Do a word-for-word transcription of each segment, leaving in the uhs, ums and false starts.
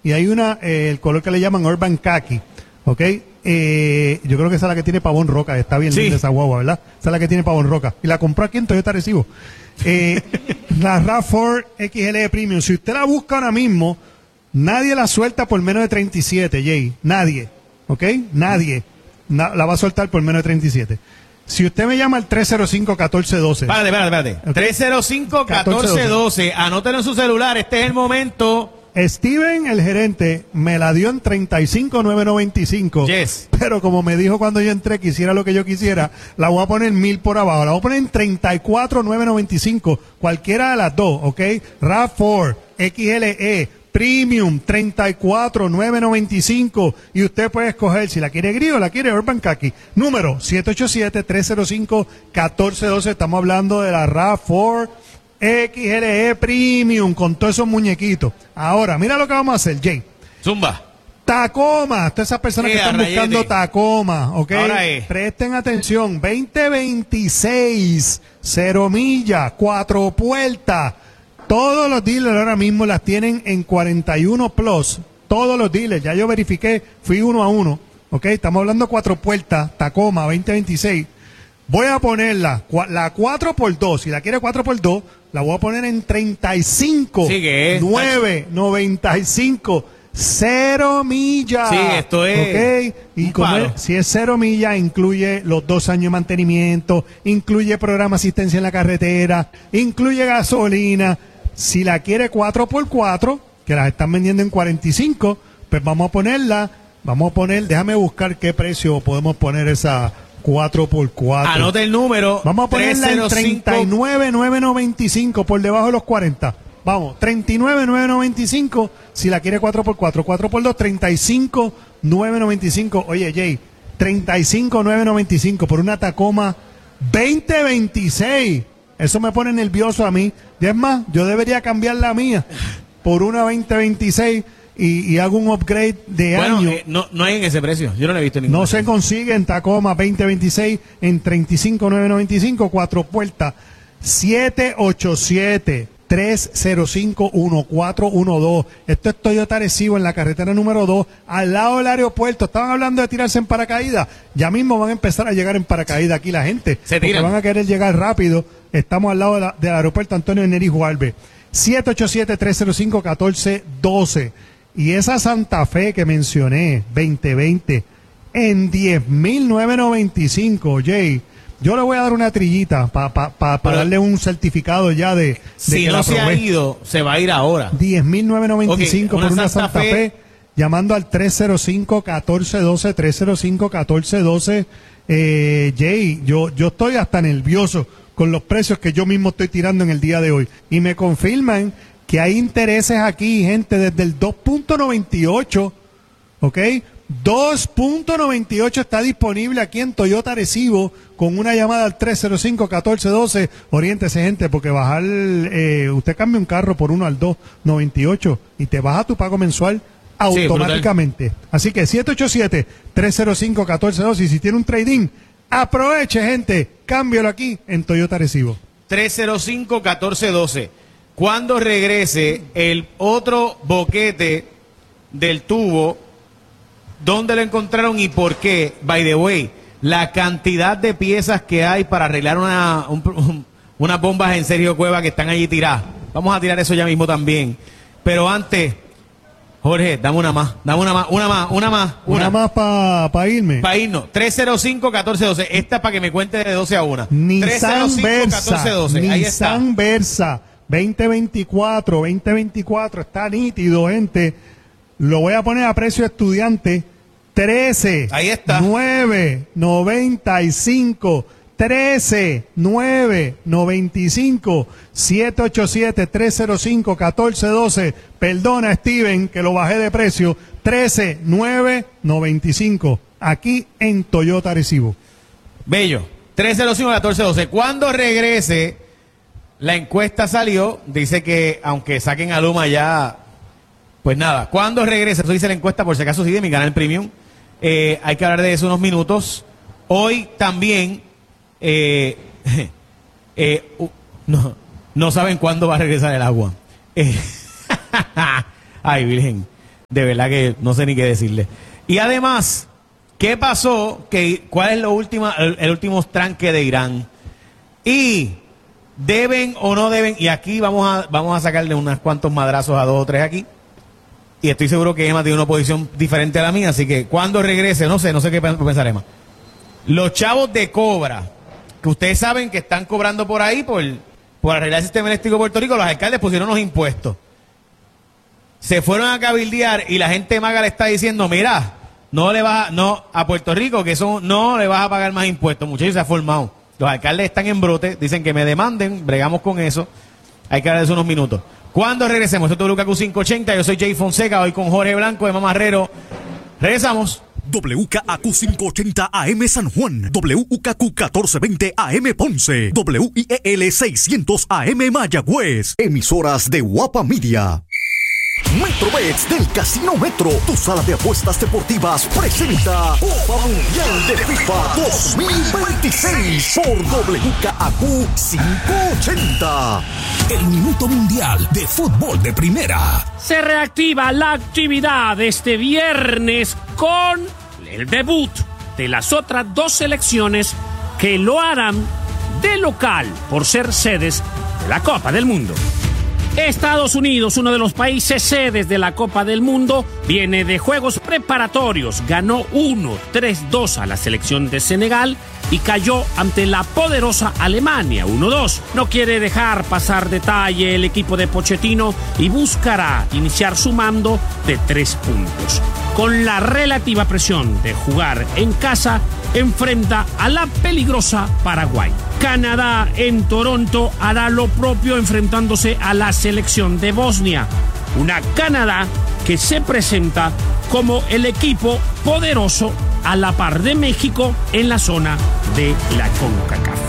y hay una, eh, el color que le llaman Urban Khaki, ¿ok? Eh, yo creo que esa es la que tiene Pavón Roca, está bien sí. linda esa guagua, ¿verdad? Esa es la que tiene Pavón Roca, y la compró aquí en Toyota Recibo. Eh, la RAV cuatro X L E Premium, si usted la busca ahora mismo, nadie la suelta por menos de treinta y siete, Jay, nadie, ¿ok? Nadie na, la va a soltar por menos de treinta y siete. Si usted me llama al tres cero cinco, uno cuatro uno dos. Espérate, espérate, espérate. Okay. tres cero cinco, uno cuatro uno dos. Anótelo en su celular. Este es el momento. Steven, el gerente, me la dio en treinta y cinco mil novecientos noventa y cinco. Yes. Pero como me dijo cuando yo entré que hiciera lo que yo quisiera, la voy a poner mil por abajo. La voy a poner en treinta y cuatro mil novecientos noventa y cinco. Cualquiera de las dos, ¿ok? RAV cuatro, X L E, Premium, treinta y cuatro mil novecientos noventa y cinco. Y usted puede escoger si la quiere gris o la quiere Urban Khaki. Número siete ocho siete, tres cero cinco, uno cuatro uno dos. Estamos hablando de la RAV cuatro X L E Premium con todos esos muñequitos. Ahora, mira lo que vamos a hacer, Jay. Zumba. Tacoma, todas esas personas Sí, que están rayete. buscando Tacoma, ¿ok? Ahora es. Presten atención, veinte veintiséis, cero millas, cuatro puertas. Todos los dealers ahora mismo las tienen en cuarenta y uno plus. Todos los dealers, ya yo verifiqué, fui uno a uno, ¿ok? Estamos hablando cuatro puertas, Tacoma, veinte veintiséis. Voy a ponerla, la cuatro por dos, si la quiere cuatro por dos, la voy a poner en treinta y cinco, Sí, que es, nueve noventa y cinco, cero millas. Sí, esto es ¿ok? Y un como palo. es- si es cero millas, incluye los dos años de mantenimiento, incluye programa de asistencia en la carretera, incluye gasolina. Si la quiere cuatro por cuatro, que las están vendiendo en cuarenta y cinco, pues vamos a ponerla, vamos a poner, déjame buscar qué precio podemos poner esa cuatro por cuatro. Anote el número. Vamos a ponerla en tres cero cinco. treinta y nueve mil novecientos noventa y cinco, por debajo de los cuarenta. Vamos, treinta y nueve mil novecientos noventa y cinco, si la quiere cuatro por cuatro, cuatro por dos, treinta y cinco mil novecientos noventa y cinco. Oye, Jay, treinta y cinco mil novecientos noventa y cinco por una Tacoma veinte veintiséis. Eso me pone nervioso a mí. Y es más, yo debería cambiar la mía por una veinte veintiséis y, y hago un upgrade de Bueno, año. eh, no, no hay en ese precio. Yo no lo he visto en ningún No se consigue en Tacoma veinte veintiséis en treinta y cinco mil novecientos noventa y cinco, cuatro puertas, siete ocho siete, tres cero cinco, uno cuatro uno dos. Esto es Toyota Arecibo en la carretera número dos, al lado del aeropuerto. Estaban hablando de tirarse en paracaídas. Ya mismo van a empezar a llegar en paracaídas aquí la gente. Se porque tiran. van a querer llegar rápido. Estamos al lado de la- del aeropuerto Antonio Neri Juárez. siete ocho siete, tres cero cinco, uno cuatro uno dos. Y esa Santa Fe que mencioné, veinte veinte, en diez mil novecientos noventa y cinco, Jay. Yo le voy a dar una trillita para pa, pa, pa Pero- darle un certificado ya de, de Si que no la se ha probé. ido, se va a ir ahora. diez mil novecientos noventa y cinco Ok, por una una Santa Santa Fe, Fe, llamando al tres cero cinco, uno cuatro uno dos, tres cero cinco, uno cuatro uno dos. Eh, Jay, yo, yo estoy hasta nervioso con los precios que yo mismo estoy tirando en el día de hoy. Y me confirman que hay intereses aquí, gente, desde el dos punto noventa y ocho, ¿ok? dos punto noventa y ocho está disponible aquí en Toyota Arecibo con una llamada al tres cero cinco, uno cuatro uno dos. Oriéntese, gente, porque bajar, eh, usted cambia un carro por uno al dos noventa y ocho y te baja tu pago mensual automáticamente. Así que siete ocho siete, tres cero cinco, uno cuatro uno dos, y si tiene un trading, aproveche, gente, cámbialo aquí en Toyota Arecibo. tres cero cinco, uno cuatro uno dos. Cuando regrese el otro boquete del tubo, ¿dónde lo encontraron y por qué? By the way, la cantidad de piezas que hay para arreglar una, un- un- unas bombas en Sergio Cueva que están allí tiradas. Vamos a tirar eso ya mismo también. Pero antes, Jorge, dame una más, dame una más, una más, una más. Una, más para pa irme. Para irnos, tres cero cinco, uno cuatro uno dos. Esta es para que me cuente de doce a una. Nissan Versa, uno cuatro uno dos. Ahí está. Nissan Versa veinte veinticuatro, veinte veinticuatro, está nítido, gente. Lo voy a poner a precio estudiante, trece, Ahí está. nueve noventa y cinco, trece, nueve noventa y cinco, siete ocho siete, tres cero cinco, uno cuatro uno dos. Perdona, Steven, que lo bajé de precio, trece, nueve noventa y cinco, aquí en Toyota Arecibo. Bello. tres cero cinco, uno cuatro uno dos. Cuando regrese, la encuesta salió. Dice que aunque saquen a Luma ya, pues nada. Cuando regrese, eso dice la encuesta, por si acaso sigue mi canal Premium. Eh, hay que hablar de eso unos minutos. Hoy también, eh, eh, uh, no, no saben cuándo va a regresar el agua. Eh, ay, Virgen. De verdad que no sé ni qué decirle. Y además, ¿qué pasó? Que, ¿Cuál es lo última, el, el último tranque de Irán? Y deben o no deben, y aquí vamos a, vamos a sacarle unos cuantos madrazos a dos o tres aquí. Y estoy seguro que Emma tiene una posición diferente a la mía, así que cuando regrese, no sé, no sé qué pensar Emma. Los chavos de Cobra, que ustedes saben que están cobrando por ahí por, por arreglar el sistema eléctrico de Puerto Rico, los alcaldes pusieron los impuestos. Se fueron a cabildear y la gente maga le está diciendo, mira, no le vas a, no, a Puerto Rico, que eso no le vas a pagar más impuestos. Muchachos, se ha formado. Los alcaldes están en brote, dicen que me demanden, bregamos con eso. Hay que darles unos minutos. Cuando regresemos, esto es W K Q quinientos ochenta, yo soy Jay Fonseca, hoy con Jorge Blanco de Mamarrero. Regresamos. W K Q quinientos ochenta A M San Juan, W K Q catorce veinte A M Ponce, W I E L seiscientos A M Mayagüez, emisoras de Guapa Media. MetroBets del Casino Metro, tu sala de apuestas deportivas, presenta Copa Mundial de FIFA dos mil veintiséis por W K Q quinientos ochenta. El minuto mundial de fútbol de primera. Se reactiva la actividad este viernes con el debut de las otras dos selecciones que lo harán de local por ser sedes de la Copa del Mundo. Estados Unidos, uno de los países sedes de la Copa del Mundo, viene de juegos preparatorios. Ganó uno tres dos a la selección de Senegal y cayó ante la poderosa Alemania uno dos. No quiere dejar pasar detalle el equipo de Pochettino y buscará iniciar sumando de tres puntos. Con la relativa presión de jugar en casa, enfrenta a la peligrosa Paraguay. Canadá en Toronto hará lo propio enfrentándose a la selección de Bosnia. Una Canadá que se presenta como el equipo poderoso a la par de México en la zona de la CONCACAF.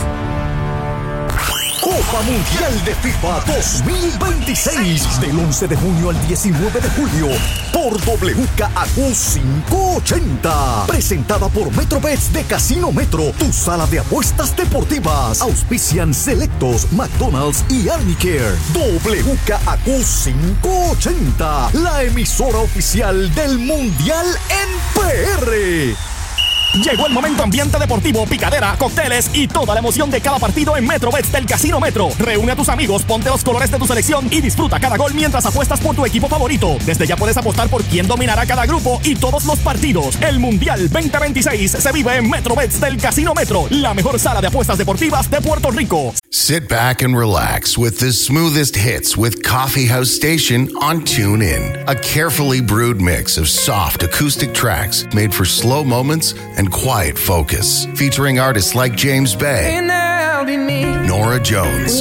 Copa Mundial de FIFA dos mil veintiséis, del once de junio al diecinueve de julio, por W K Q quinientos ochenta. Presentada por MetroBets de Casino Metro, tu sala de apuestas deportivas. Auspician Selectos, McDonald's y Arnicare. W K Q quinientos ochenta, la emisora oficial del Mundial en P R. Llegó el momento ambiente deportivo, picadera, cócteles y toda la emoción de cada partido en MetroBets del Casino Metro. Reúne a tus amigos, ponte los colores de tu selección y disfruta cada gol mientras apuestas por tu equipo favorito. Desde ya puedes apostar por quién dominará cada grupo y todos los partidos. El Mundial veinte veintiséis se vive en MetroBets del Casino Metro, la mejor sala de apuestas deportivas de Puerto Rico. Sit back and relax with the smoothest hits with Coffee House Station on TuneIn. A carefully brewed mix of soft acoustic tracks made for slow moments and quiet focus. Featuring artists like James Bay, Nora Jones,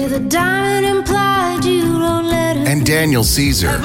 and Daniel Caesar.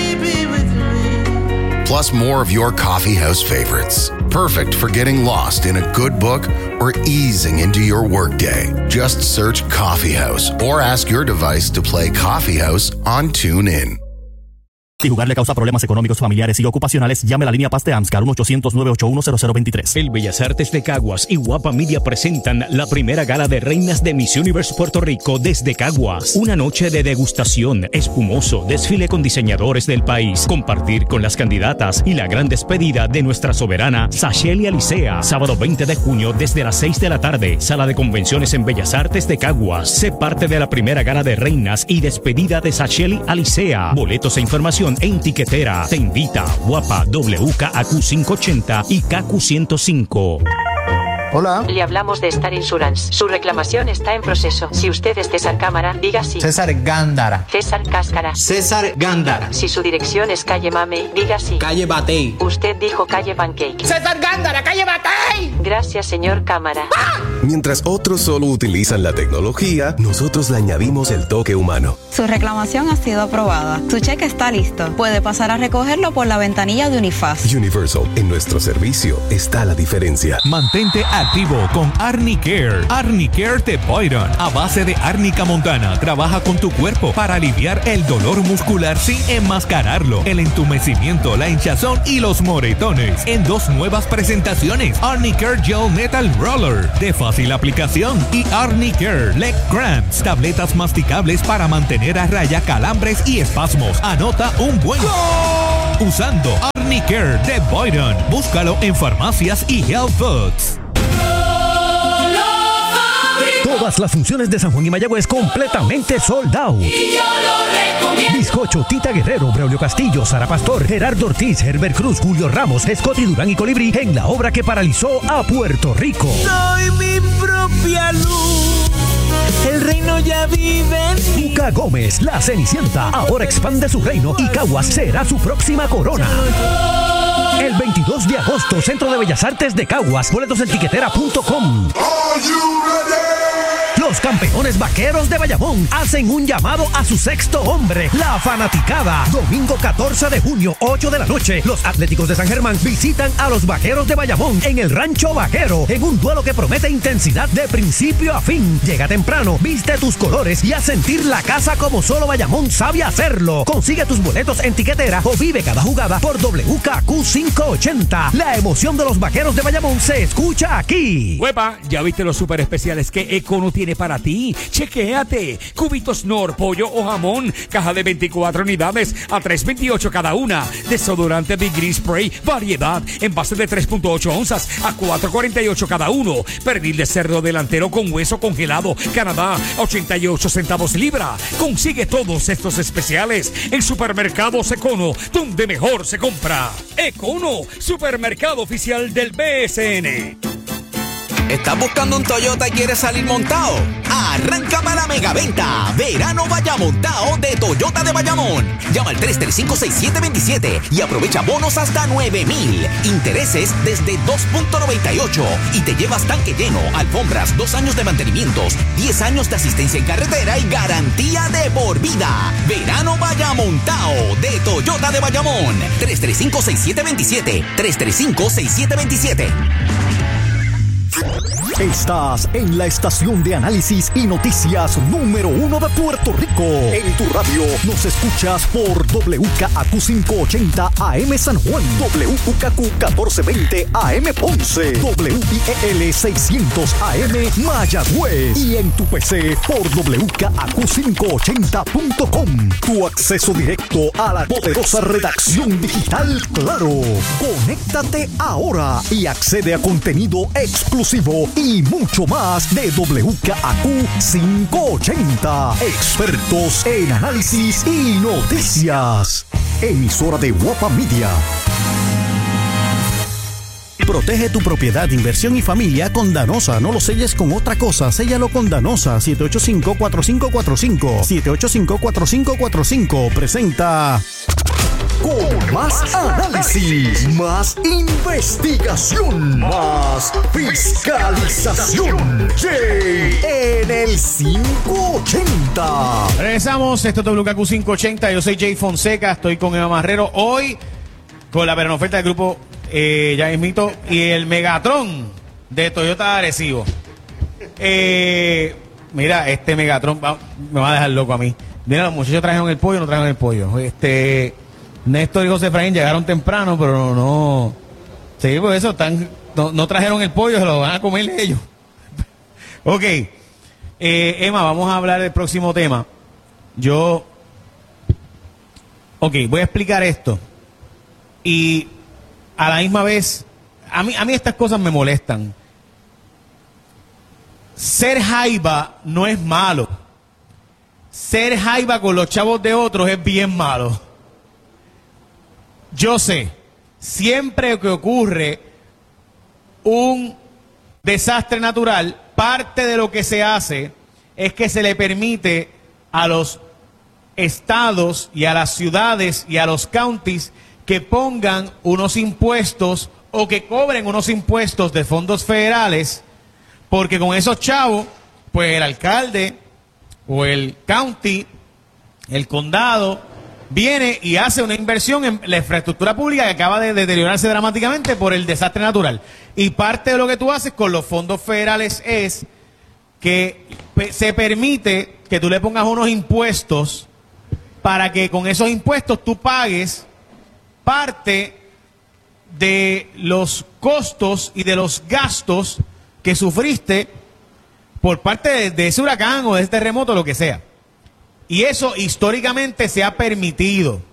Plus more of your coffee house favorites. Perfect for getting lost in a good book or easing into your workday. Just search Coffee House or ask your device to play Coffee House on TuneIn. Si jugar le causa problemas económicos, familiares y ocupacionales, llame a la línea Paz de AMSCAR uno ochocientos, nueve ocho uno, cero cero dos tres. El Bellas Artes de Caguas y Guapa Media presentan la primera gala de reinas de Miss Universe Puerto Rico desde Caguas. Una noche de degustación, espumoso, desfile con diseñadores del país, compartir con las candidatas y la gran despedida de nuestra soberana Sasheli Alicea. Sábado veinte de junio desde las seis de la tarde, sala de convenciones en Bellas Artes de Caguas. Sé parte de la primera gala de reinas y despedida de Sasheli Alicea. Boletos e información en tiquetera. Te invita Guapa, W K Q quinientos ochenta y K Q ciento cinco. Hola. Le hablamos de Star Insurance. Su reclamación está en proceso. Si usted es César Cámara, diga sí. César Gándara. César Cáscara. César Gándara. Si su dirección es calle Mamey, diga sí. Calle Batey. Usted dijo calle Pancake. César Gándara, calle Batey. Gracias, señor Cámara. ¡Ah! Mientras otros solo utilizan la tecnología, nosotros le añadimos el toque humano. Su reclamación ha sido aprobada. Su cheque está listo. Puede pasar a recogerlo por la ventanilla de Unifaz. Universal, en nuestro servicio está la diferencia. Mantente a activo con Arnicare. Arnicare de Boyron, a base de árnica montana, trabaja con tu cuerpo para aliviar el dolor muscular sin enmascararlo, el entumecimiento, la hinchazón y los moretones. En dos nuevas presentaciones: Arnicare Gel Metal Roller, de fácil aplicación, y Arnicare Leg Cramps, tabletas masticables para mantener a raya calambres y espasmos. Anota un buen ¡Gol! Usando Arnicare de Boyron. Búscalo en farmacias y health foods. Todas las funciones de San Juan y Mayagüez completamente sold out. Y yo lo recomiendo. Bizcocho, Tita Guerrero, Braulio Castillo, Sara Pastor, Gerardo Ortiz, Herbert Cruz, Julio Ramos, Scotty Durán y Colibrí en la obra que paralizó a Puerto Rico. Soy mi propia luz. El reino ya vive en mí. Cuca Gómez, la Cenicienta, ahora expande su reino y Caguas será su próxima corona. El veintidós de agosto, Centro de Bellas Artes de Caguas. Boletos en tiquetera punto com. Los campeones vaqueros de Bayamón hacen un llamado a su sexto hombre, la fanaticada. Domingo catorce de junio, ocho de la noche, los Atléticos de San Germán visitan a los vaqueros de Bayamón en el Rancho Vaquero, en un duelo que promete intensidad de principio a fin. Llega temprano, viste tus colores y haz sentir la casa como solo Bayamón sabe hacerlo. Consigue tus boletos en tiquetera o vive cada jugada por W K Q quinientos ochenta. La emoción de los vaqueros de Bayamón se escucha aquí. Huepa, ¿ya viste los super especiales que Econo tiene para ti? Chequéate. Cubitos Nor, pollo o jamón, caja de veinticuatro unidades a tres veintiocho cada una. Desodorante Big Green Spray, variedad, envase de tres punto ocho onzas a cuatro cuarenta y ocho cada uno. Pernil de cerdo delantero con hueso congelado, Canadá, ochenta y ocho centavos libra. Consigue todos estos especiales en Supermercados Econo, donde mejor se compra. Econo, supermercado oficial del B S N. ¿Estás buscando un Toyota y quieres salir montado? Arranca para la megaventa. Verano vaya montado de Toyota de Bayamón. Llama al tres tres cinco, seis siete dos siete y aprovecha bonos hasta nueve mil. Intereses desde dos punto noventa y ocho. Y te llevas tanque lleno, alfombras, dos años de mantenimientos, diez años de asistencia en carretera y garantía de por vida. Verano vaya montado de Toyota de Bayamón. tres tres cinco, seis siete dos siete. tres tres cinco, seis siete dos siete. Estás en la estación de análisis y noticias número uno de Puerto Rico. En tu radio nos escuchas por W K Q quinientos ochenta A M San Juan, W K Q catorce veinte A M Ponce, W I E L seiscientos A M Mayagüez y en tu P C por W K Q quinientos ochenta punto com. Tu acceso directo a la poderosa redacción digital Claro. Conéctate ahora y accede a contenido exclusivo y mucho más de W K Q quinientos ochenta. Expertos en análisis y noticias. Emisora de Guapa Media. Protege tu propiedad, inversión y familia con Danosa. No lo selles con otra cosa, séllalo con Danosa. siete ocho cinco, cuatro cinco cuatro cinco. siete ocho cinco, cuatro cinco cuatro cinco. Presenta... Con más análisis, más investigación, más fiscalización. Jay en el quinientos ochenta. Regresamos, esto es W K Q quinientos ochenta. Yo soy Jay Fonseca, estoy con Eva Marrero. Hoy con la verano oferta del grupo eh, ya mismito y el Megatron de Toyota Arecibo. Eh, mira, este Megatron va, me va a dejar loco a mí. Mira, los muchachos trajeron el pollo, no trajeron el pollo. Este... Néstor y José Efraín llegaron temprano, pero no, no. Sí, por eso están, no, no trajeron el pollo, se lo van a comer ellos. Ok. Eh, Emma, vamos a hablar del próximo tema. Yo. Ok, voy a explicar esto. Y a la misma vez, a mí, a mí estas cosas me molestan. Ser jaiba no es malo. Ser jaiba con los chavos de otros es bien malo. Yo sé, siempre que ocurre un desastre natural, parte de lo que se hace es que se le permite a los estados y a las ciudades y a los counties que pongan unos impuestos o que cobren unos impuestos de fondos federales, porque con esos chavos, pues el alcalde o el county, el condado, viene y hace una inversión en la infraestructura pública que acaba de deteriorarse dramáticamente por el desastre natural. Y parte de lo que tú haces con los fondos federales es que se permite que tú le pongas unos impuestos para que con esos impuestos tú pagues parte de los costos y de los gastos que sufriste por parte de, de ese huracán o de ese terremoto, lo que sea. Y eso históricamente se ha permitido.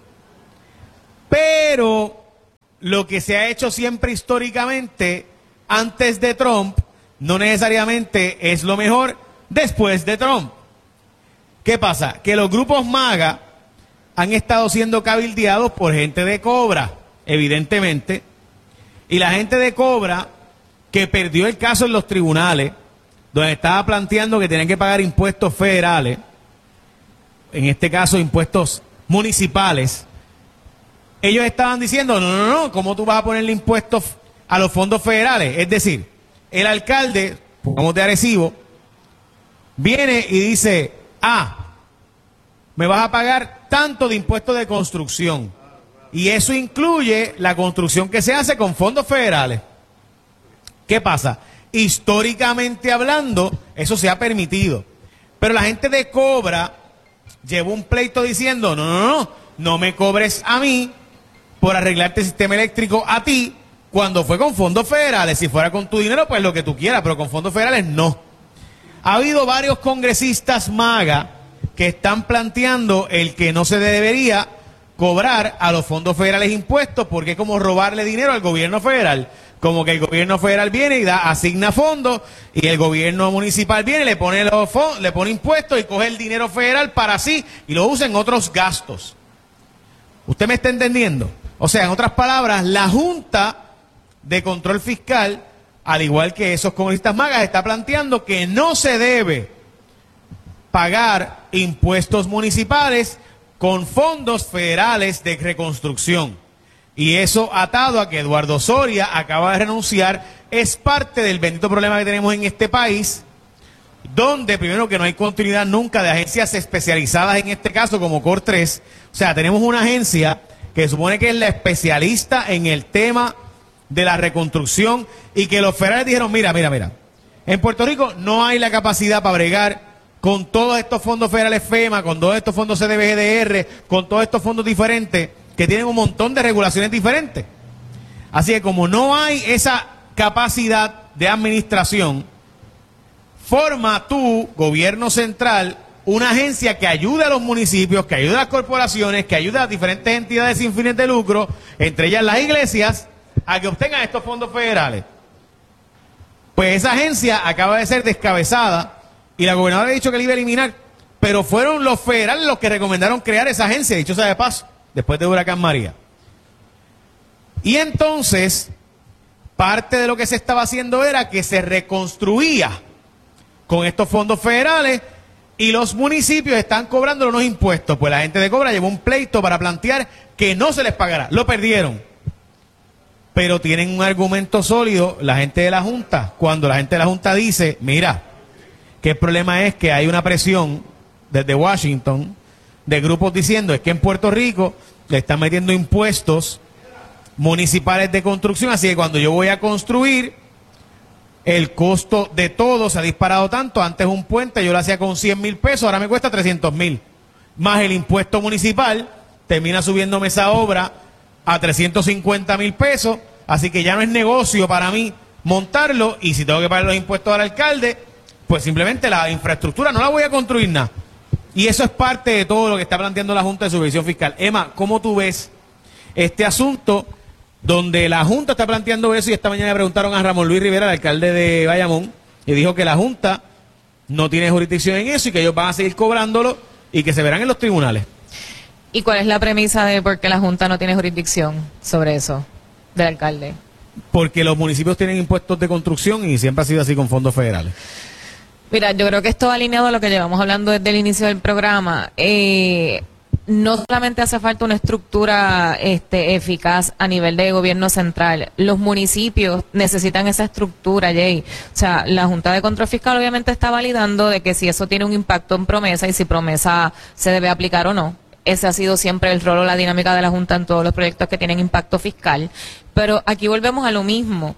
Pero lo que se ha hecho siempre históricamente antes de Trump no necesariamente es lo mejor después de Trump. ¿Qué pasa? Que los grupos MAGA han estado siendo cabildeados por gente de Cobra, evidentemente. Y la gente de Cobra, que perdió el caso en los tribunales, donde estaba planteando que tenían que pagar impuestos federales, en este caso impuestos municipales, ellos estaban diciendo, no, no, no, ¿cómo tú vas a ponerle impuestos a los fondos federales? Es decir, el alcalde, pongamos de Arecibo, viene y dice, ah, me vas a pagar tanto de impuestos de construcción. Y eso incluye la construcción que se hace con fondos federales. ¿Qué pasa? Históricamente hablando, eso se ha permitido. Pero la gente de Cobra llevó un pleito diciendo, no, no, no, no me cobres a mí por arreglarte el sistema eléctrico a ti cuando fue con fondos federales. Si fuera con tu dinero, pues lo que tú quieras, pero con fondos federales no. Ha habido varios congresistas MAGA que están planteando el que no se debería cobrar a los fondos federales impuestos porque es como robarle dinero al gobierno federal. Como que el gobierno federal viene y da, asigna fondos y el gobierno municipal viene, le pone los fondos, le pone impuestos y coge el dinero federal para sí y lo usa en otros gastos. ¿Usted me está entendiendo? O sea, en otras palabras, la Junta de Control Fiscal, al igual que esos congresistas magas, está planteando que no se debe pagar impuestos municipales con fondos federales de reconstrucción. Y eso atado a que Eduardo Soria acaba de renunciar, es parte del bendito problema que tenemos en este país, donde primero que no hay continuidad nunca de agencias especializadas en este caso como Cor tres. O sea, tenemos una agencia que supone que es la especialista en el tema de la reconstrucción y que los federales dijeron, mira, mira, mira, en Puerto Rico no hay la capacidad para bregar con todos estos fondos federales FEMA, con todos estos fondos C D B G D R, con todos estos fondos diferentes que tienen un montón de regulaciones diferentes. Así que como no hay esa capacidad de administración, forma tu gobierno central una agencia que ayude a los municipios, que ayude a las corporaciones, que ayude a las diferentes entidades sin fines de lucro, entre ellas las iglesias, a que obtengan estos fondos federales. Pues esa agencia acaba de ser descabezada y la gobernadora ha dicho que la iba a eliminar, pero fueron los federales los que recomendaron crear esa agencia, dicho sea de paso, después de Huracán María. Y entonces, parte de lo que se estaba haciendo era que se reconstruía con estos fondos federales y los municipios están cobrando unos impuestos. Pues la gente de Cobra llevó un pleito para plantear que no se les pagará. Lo perdieron. Pero tienen un argumento sólido la gente de la Junta. Cuando la gente de la Junta dice, mira, que el problema es que hay una presión desde Washington de grupos diciendo es que en Puerto Rico le están metiendo impuestos municipales de construcción, así que cuando yo voy a construir, el costo de todo se ha disparado tanto. Antes un puente yo lo hacía con cien mil pesos, ahora me cuesta trescientos mil. Más el impuesto municipal, termina subiéndome esa obra a trescientos cincuenta mil pesos, así que ya no es negocio para mí montarlo, y si tengo que pagar los impuestos al alcalde, pues simplemente la infraestructura no la voy a construir nada. Y eso es parte de todo lo que está planteando la Junta de Supervisión Fiscal. Emma, ¿cómo tú ves este asunto donde la Junta está planteando eso? Y esta mañana le preguntaron a Ramón Luis Rivera, el alcalde de Bayamón, y dijo que la Junta no tiene jurisdicción en eso y que ellos van a seguir cobrándolo y que se verán en los tribunales. ¿Y cuál es la premisa de por qué la Junta no tiene jurisdicción sobre eso del alcalde? Porque los municipios tienen impuestos de construcción y siempre ha sido así con fondos federales. Mira, yo creo que esto va alineado a lo que llevamos hablando desde el inicio del programa. Eh, no solamente hace falta una estructura este, eficaz a nivel de gobierno central, los municipios necesitan esa estructura, Jay. O sea, la Junta de Control Fiscal obviamente está validando de que si eso tiene un impacto en promesa y si promesa se debe aplicar o no. ese ha sido siempre el rol o la dinámica de la Junta en todos los proyectos que tienen impacto fiscal. Pero aquí volvemos a lo mismo.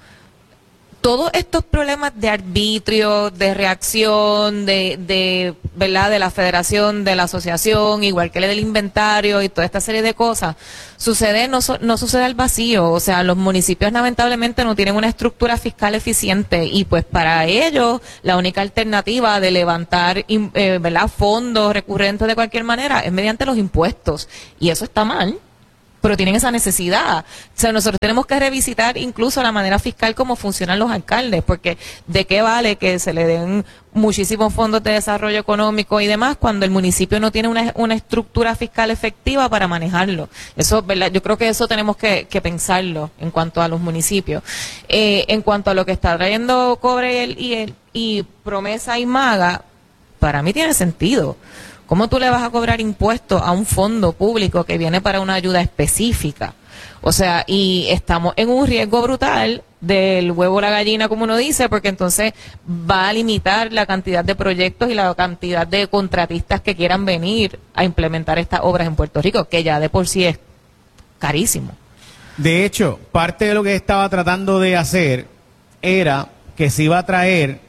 Todos estos problemas de arbitrio, de reacción, de, de, ¿verdad?, de la federación, de la asociación, igual que el del inventario y toda esta serie de cosas, sucede, no, no sucede al vacío. O sea, los municipios lamentablemente no tienen una estructura fiscal eficiente y pues para ellos la única alternativa de levantar, eh, ¿verdad?, fondos recurrentes de cualquier manera es mediante los impuestos. Y eso está mal. Pero tienen esa necesidad. O sea, nosotros tenemos que revisitar incluso la manera fiscal como funcionan los alcaldes, porque ¿de qué vale que se le den muchísimos fondos de desarrollo económico y demás cuando el municipio no tiene una, una estructura fiscal efectiva para manejarlo? Eso, ¿verdad? Yo creo que eso tenemos que, que pensarlo en cuanto a los municipios. Eh, en cuanto a lo que está trayendo Cobre y, el, y, el, y Promesa y Maga, para mí tiene sentido. ¿Cómo tú le vas a cobrar impuestos a un fondo público que viene para una ayuda específica? O sea, y estamos en un riesgo brutal del huevo o la gallina, como uno dice, porque entonces va a limitar la cantidad de proyectos y la cantidad de contratistas que quieran venir a implementar estas obras en Puerto Rico, que ya de por sí es carísimo. De hecho, parte de lo que estaba tratando de hacer era que se iba a traer...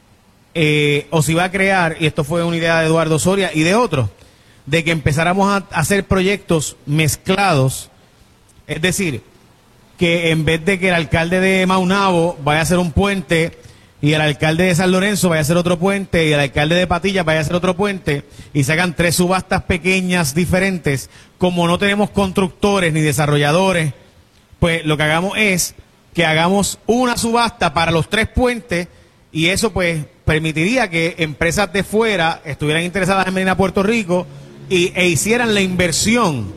Eh, o se iba a crear, y esto fue una idea de Eduardo Soria y de otros, de que empezáramos a hacer proyectos mezclados, es decir, que en vez de que el alcalde de Maunabo vaya a hacer un puente y el alcalde de San Lorenzo vaya a hacer otro puente y el alcalde de Patillas vaya a hacer otro puente y se hagan tres subastas pequeñas diferentes, como no tenemos constructores ni desarrolladores, pues lo que hagamos es que hagamos una subasta para los tres puentes y eso pues permitiría que empresas de fuera estuvieran interesadas en venir a Puerto Rico y, e hicieran la inversión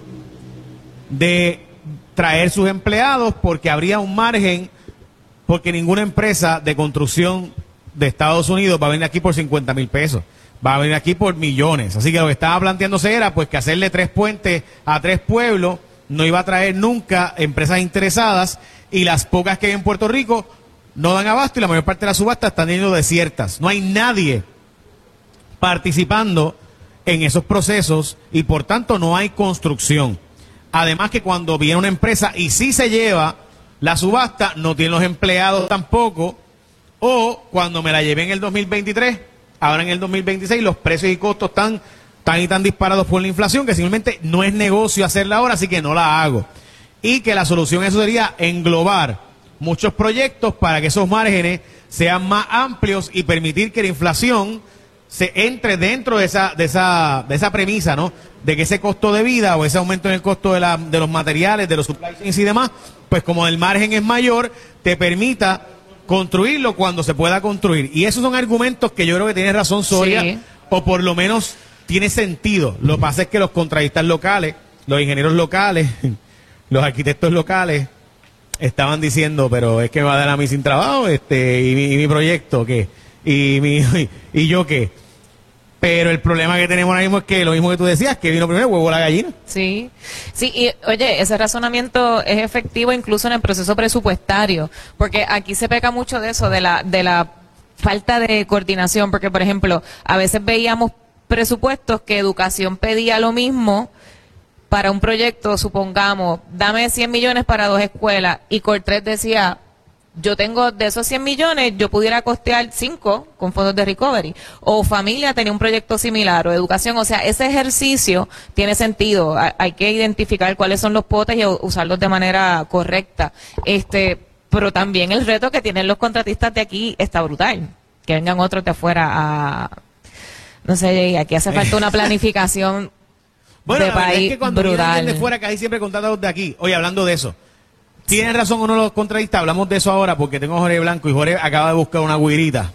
de traer sus empleados porque habría un margen, porque ninguna empresa de construcción de Estados Unidos va a venir aquí por cincuenta mil pesos, va a venir aquí por millones. Así que lo que estaba planteándose era pues que hacerle tres puentes a tres pueblos no iba a traer nunca empresas interesadas y las pocas que hay en Puerto Rico no dan abasto y la mayor parte de las subastas están yendo desiertas. No hay nadie participando en esos procesos y por tanto no hay construcción. Además que cuando viene una empresa y sí se lleva la subasta, no tiene los empleados tampoco, o cuando me la llevé en el dos mil veintitrés, ahora en el dos mil veintiséis los precios y costos están tan y tan disparados por la inflación que simplemente no es negocio hacerla ahora, así que no la hago. Y que la solución a eso sería englobar muchos proyectos para que esos márgenes sean más amplios y permitir que la inflación se entre dentro de esa de esa de esa premisa, ¿no? De que ese costo de vida o ese aumento en el costo de la de los materiales, de los supply chains y demás, pues como el margen es mayor, te permita construirlo cuando se pueda construir. Y esos son argumentos que yo creo que tiene razón Soria, sí, o por lo menos tiene sentido. Lo que pasa es que los contratistas locales, los ingenieros locales, los arquitectos locales estaban diciendo, pero es que me va a dar a mí sin trabajo, este, y mi, y mi proyecto, ¿qué? Y, mi, y, y yo, ¿qué? Pero el problema que tenemos ahora mismo es que lo mismo que tú decías, que vino primero el huevo o la gallina. Sí, sí, y oye, ese razonamiento es efectivo incluso en el proceso presupuestario, porque aquí se peca mucho de eso, de la, de la falta de coordinación, porque por ejemplo, a veces veíamos presupuestos que educación pedía lo mismo para un proyecto, supongamos, dame cien millones para dos escuelas, y Cortés decía, yo tengo de esos cien millones, yo pudiera costear cinco con fondos de recovery. O familia tenía un proyecto similar, o educación, o sea, ese ejercicio tiene sentido, hay que identificar cuáles son los potes y usarlos de manera correcta. Este, pero también el reto que tienen los contratistas de aquí está brutal, que vengan otros de afuera a, no sé, aquí hace falta una planificación. Bueno, de la verdad país es que cuando viene brutal. alguien de fuera, que hay siempre contratados de aquí. Oye, hablando de eso, ¿tienen razón o no los contratistas? Hablamos de eso ahora porque tengo a Jorge Blanco y Jorge acaba de buscar una guirita.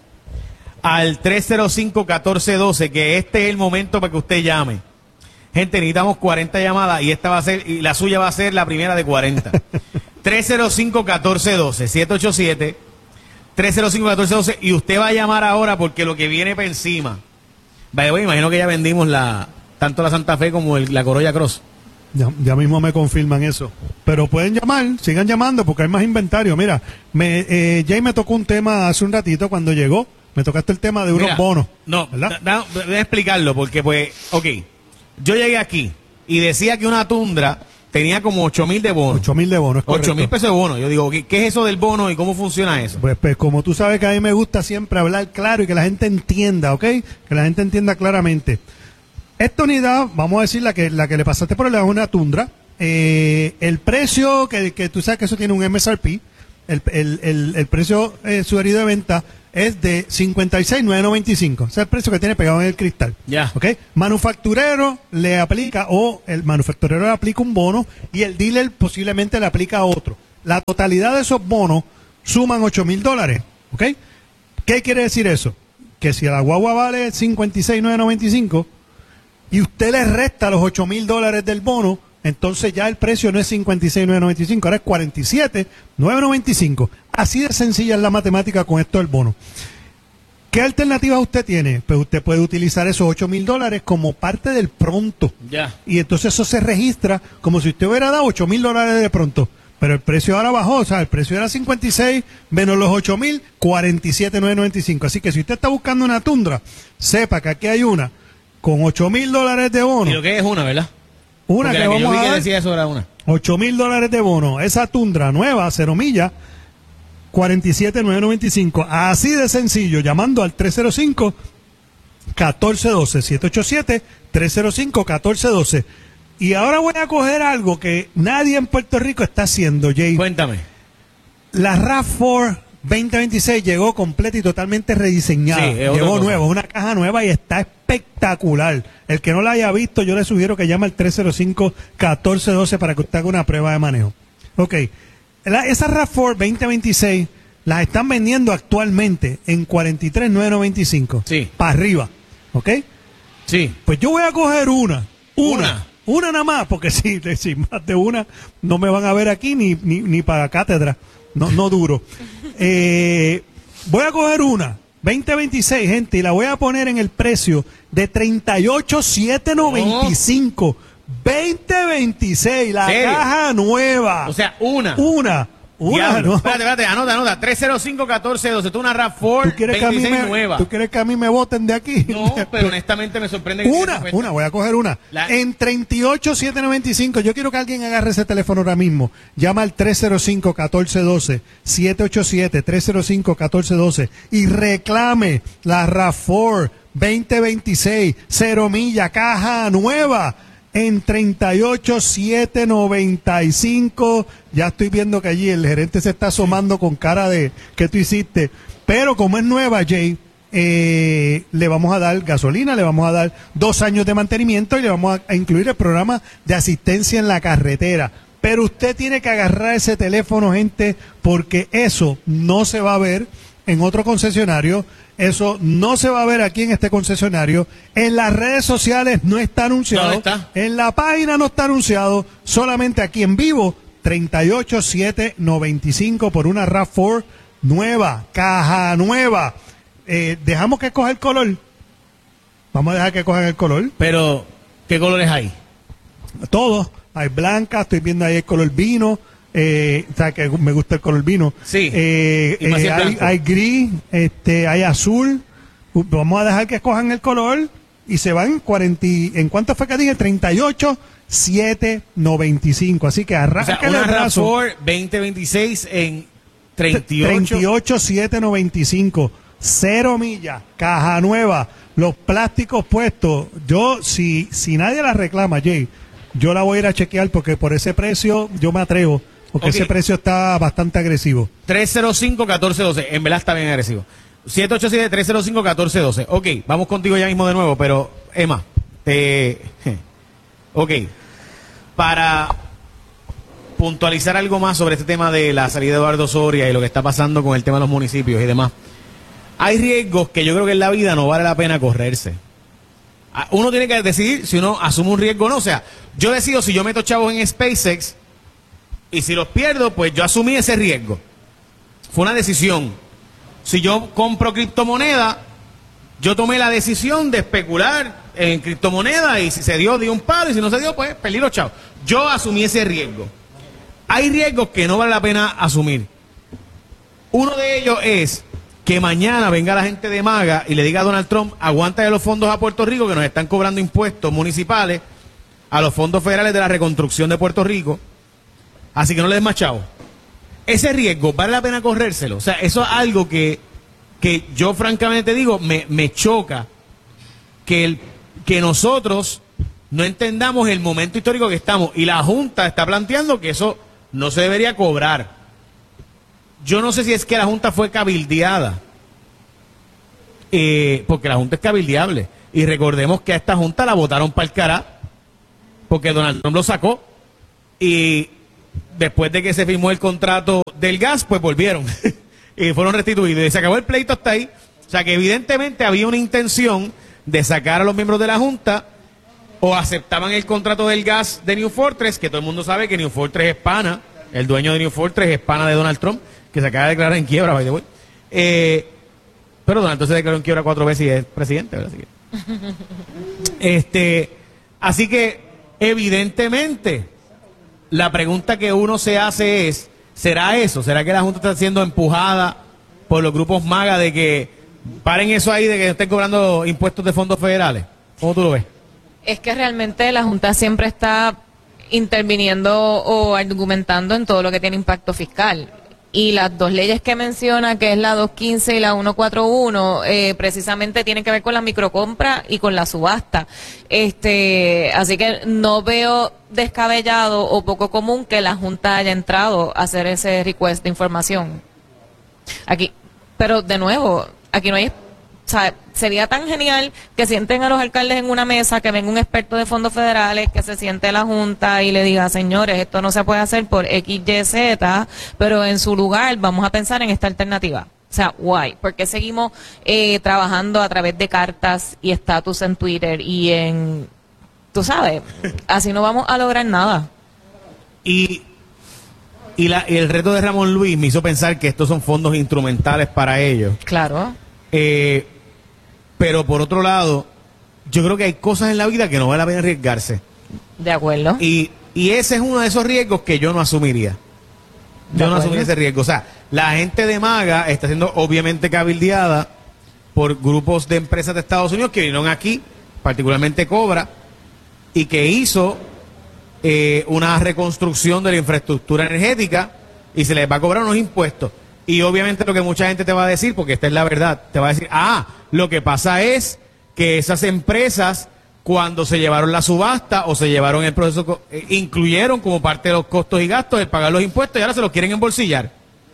Al tres cero cinco, uno cuatro uno dos, que este es el momento para que usted llame. Gente, necesitamos cuarenta llamadas y esta va a ser, y la suya va a ser la primera de cuarenta. tres cero cinco, uno cuatro uno dos, siete ocho siete, tres cero cinco, uno cuatro uno dos, y usted va a llamar ahora porque lo que viene para encima. Vaya, bueno, imagino que ya vendimos la... tanto la Santa Fe como el, la Corolla Cross. Ya, ya mismo me confirman eso. Pero pueden llamar, sigan llamando porque hay más inventario. Mira, me, eh, Jay me tocó un tema hace un ratito cuando llegó. Me tocaste el tema de unos Mira, bonos. No, da, da, voy a explicarlo porque pues, ok, yo llegué aquí y decía que una Tundra tenía como ocho mil de bono. ocho mil de bono, es correcto. ocho mil pesos de bono. Yo digo, ¿qué, ¿qué es eso del bono y cómo funciona eso? Pues, pues como tú sabes que a mí me gusta siempre hablar claro y que la gente entienda, ¿ok? Que la gente entienda claramente. Esta unidad, vamos a decir la que la que le pasaste por el lado, es una Tundra. Eh, el precio, que, que tú sabes que eso tiene un M S R P, el, el, el, el precio eh, sugerido de venta es de cincuenta y seis mil novecientos noventa y cinco. Ese es el precio que tiene pegado en el cristal. Ya. ¿Ok? Manufacturero le aplica, o el manufacturero le aplica un bono y el dealer posiblemente le aplica otro. La totalidad de esos bonos suman ocho mil dólares. ¿Ok? ¿Qué quiere decir eso? Que si la guagua vale cincuenta y seis mil novecientos noventa y cinco y usted le resta los ocho mil dólares del bono, entonces ya el precio no es cincuenta y seis mil novecientos noventa y cinco, ahora es cuarenta y siete mil novecientos noventa y cinco. Así de sencilla es la matemática con esto del bono. ¿Qué alternativa usted tiene? Pues usted puede utilizar esos ocho mil dólares como parte del pronto. Ya. Y entonces eso se registra como si usted hubiera dado ocho mil dólares de pronto. Pero el precio ahora bajó, o sea, el precio era cincuenta y seis menos los ocho mil, cuarenta y siete mil novecientos noventa y cinco. Así que si usted está buscando una Tundra, sepa que aquí hay una con ocho mil dólares de bono. Y lo que es una, ¿verdad? Una Porque que la que vamos yo vi a que dar, decía eso era una. ocho mil dólares de bono. Esa Tundra nueva, cero millas, cuarenta y siete mil novecientos noventa y cinco. Así de sencillo, llamando al tres cero cinco, uno cuatro uno dos, siete ocho siete, tres cero cinco, uno cuatro uno dos. Y ahora voy a coger algo que nadie en Puerto Rico está haciendo, Jay. Cuéntame. La RAV cuatro veinte veintiséis llegó completa y totalmente rediseñada. Sí, es otra llegó cosa. nueva, es una caja nueva y está espectacular. El que no la haya visto, yo le sugiero que llame al tres cero cinco, uno cuatro uno dos para que usted haga una prueba de manejo. Ok. La, esa RAV cuatro veinte veintiséis las están vendiendo actualmente en cuarenta y tres mil novecientos noventa y cinco. Sí. Para arriba. ¿Ok? Sí. Pues yo voy a coger una. Una. Una. Una nada más, porque si, si más de una no me van a ver aquí ni, ni, ni para cátedra. No, no duro. Eh, voy a coger una. veinte veintiséis, gente, y la voy a poner en el precio de treinta y ocho mil setecientos noventa y cinco. veinte veintiséis, la ¿Serio? caja nueva. O sea, una. Una. Una. Diablo. No. Espérate, espérate, anota, anota. tres cero cinco, uno cuatro uno dos. Tú una RAV cuatro ¿Tú quieres, que a mí veintiséis me, nueva. ¿Tú quieres que a mí me voten de aquí? No, pero honestamente me sorprende que Una, te una, voy a coger una. La- En treinta y ocho mil setecientos noventa y cinco, yo quiero que alguien agarre ese teléfono ahora mismo. Llama al tres cero cinco, uno cuatro uno dos, siete ocho siete, tres cero cinco, uno cuatro uno dos y reclame la RAV cuatro veinte veintiséis, cero milla, caja nueva. En treinta y ocho mil setecientos noventa y cinco, ya estoy viendo que allí el gerente se está asomando con cara de que tú hiciste. Pero como es nueva, Jay, eh, le vamos a dar gasolina, le vamos a dar dos años de mantenimiento y le vamos a, a incluir el programa de asistencia en la carretera. Pero usted tiene que agarrar ese teléfono, gente, porque eso no se va a ver en otro concesionario. Eso no se va a ver aquí en este concesionario. En las redes sociales no está anunciado. ¿Dónde está? En la página no está anunciado. Solamente aquí en vivo, treinta y ocho mil setecientos noventa y cinco por una RAV cuatro nueva, caja nueva. Eh, dejamos que coja el color. Vamos a dejar que cojan el color. Pero, ¿qué colores hay? Todos. Hay blanca, estoy viendo ahí el color vino. Eh, o sea, que me gusta el color vino. Sí. Eh, Y más si eh, es hay, blanco. hay gris, este, hay azul. Uh, Vamos a dejar que escojan el color y se van cuarenta. y- ¿En cuánto fue que dije? treinta y ocho mil setecientos noventa y cinco. Así que O sea, arranca una el RAV brazo. cuatro veinte veintiséis en treinta y ocho. treinta y ocho mil setecientos noventa y cinco. Cero millas, caja nueva, los plásticos puestos. Yo, si, si nadie la reclama, Jay, yo la voy a ir a chequear porque por ese precio yo me atrevo. Porque Ok. ese precio está bastante agresivo. tres cero cinco, uno cuatro uno dos. En verdad está bien agresivo. siete ocho siete, tres cero cinco, uno cuatro uno dos. Ok, vamos contigo ya mismo de nuevo, pero Emma, te... Ok, para puntualizar algo más sobre este tema de la salida de Eduardo Soria y lo que está pasando con el tema de los municipios y demás, hay riesgos que yo creo que en la vida no vale la pena correrse. Ah, Uno tiene que decidir si uno asume un riesgo o no. O sea, yo decido si yo meto chavos en SpaceX y si los pierdo, pues yo asumí ese riesgo. Fue una decisión. Si yo compro criptomoneda, yo tomé la decisión de especular en criptomoneda y si se dio, dio un palo y si no se dio, pues perdí los chavos. Yo asumí ese riesgo. Hay riesgos que no vale la pena asumir. Uno de ellos es que mañana venga la gente de MAGA y le diga a Donald Trump, aguanta de los fondos a Puerto Rico que nos están cobrando impuestos municipales, a los fondos federales de la reconstrucción de Puerto Rico, así que no le des más chavo. Ese riesgo, ¿vale la pena corrérselo? O sea, eso es algo que, que yo francamente digo, me, me choca que, el, que nosotros no entendamos el momento histórico que estamos, y la Junta está planteando que eso no se debería cobrar. Yo no sé si es que la Junta fue cabildeada, eh, porque la Junta es cabildeable, y recordemos que a esta Junta la votaron para el cará, porque Donald Trump lo sacó, y después de que se firmó el contrato del gas, pues volvieron y fueron restituidos, y se acabó el pleito hasta ahí. O sea que evidentemente había una intención de sacar a los miembros de la Junta, o aceptaban el contrato del gas de New Fortress, que todo el mundo sabe que New Fortress es pana, el dueño de New Fortress es pana de Donald Trump, que se acaba de declarar en quiebra, by the way. Eh, pero Donald Trump se declaró en quiebra cuatro veces y es presidente, ¿verdad? Así que, este, así que evidentemente la pregunta que uno se hace es, ¿será eso? ¿Será que la Junta está siendo empujada por los grupos MAGA de que paren eso ahí, de que estén cobrando impuestos de fondos federales? ¿Cómo tú lo ves? Es que realmente la Junta siempre está interviniendo o argumentando en todo lo que tiene impacto fiscal. Y las dos leyes que menciona, que es la doscientos quince y la ciento cuarenta y uno, eh, precisamente tienen que ver con la microcompra y con la subasta. Este, así que no veo descabellado o poco común que la Junta haya entrado a hacer ese request de información. Aquí, pero de nuevo, aquí no hay... O sea, sería tan genial que sienten a los alcaldes en una mesa, que venga un experto de fondos federales, que se siente la Junta y le diga, señores, esto no se puede hacer por X, Y, Z, pero en su lugar vamos a pensar en esta alternativa. O sea, why? Porque seguimos eh, trabajando a través de cartas y estatus en Twitter y en... Tú sabes, así no vamos a lograr nada. Y, y, la, y el reto de Ramón Luis me hizo pensar que estos son fondos instrumentales para ellos. Claro. Eh... Pero por otro lado, yo creo que hay cosas en la vida que no vale la pena arriesgarse. De acuerdo. Y, y ese es uno de esos riesgos que yo no asumiría. Yo no asumiría ese riesgo. O sea, la gente de MAGA está siendo obviamente cabildeada por grupos de empresas de Estados Unidos que vinieron aquí, particularmente Cobra, y que hizo eh, una reconstrucción de la infraestructura energética y se les va a cobrar unos impuestos. Y obviamente lo que mucha gente te va a decir, porque esta es la verdad, te va a decir, ah, lo que pasa es que esas empresas, cuando se llevaron la subasta o se llevaron el proceso, eh, incluyeron como parte de los costos y gastos el pagar los impuestos y ahora se los quieren embolsillar.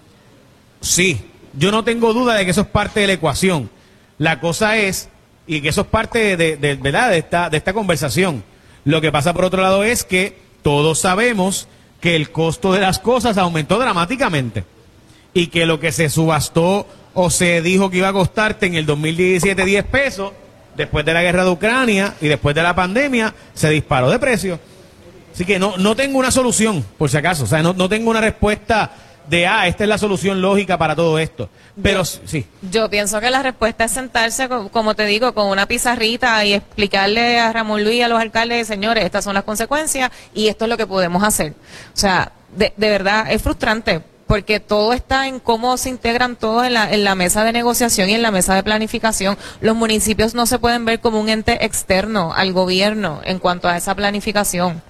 Sí, yo no tengo duda de que eso es parte de la ecuación. La cosa es, y que eso es parte de, de, de, ¿verdad? de, esta, de esta conversación. Lo que pasa por otro lado es que todos sabemos que el costo de las cosas aumentó dramáticamente. Y que lo que se subastó o se dijo que iba a costarte en el dos mil diecisiete diez pesos, después de la guerra de Ucrania y después de la pandemia, se disparó de precio. Así que no, no tengo una solución, por si acaso. O sea, no, no tengo una respuesta de, ah, esta es la solución lógica para todo esto. Pero yo, sí. Yo pienso que la respuesta es sentarse, como te digo, con una pizarrita y explicarle a Ramón Luis y a los alcaldes, señores, estas son las consecuencias y esto es lo que podemos hacer. O sea, de, de verdad, es frustrante. Porque todo está en cómo se integran todos en la, en la mesa de negociación y en la mesa de planificación. Los municipios no se pueden ver como un ente externo al gobierno en cuanto a esa planificación.